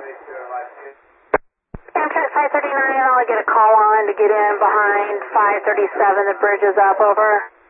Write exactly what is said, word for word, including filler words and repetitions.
Amtrak five thirty-nine, I'll get a call on to get in behind five thirty-seven. The bridge is up, over.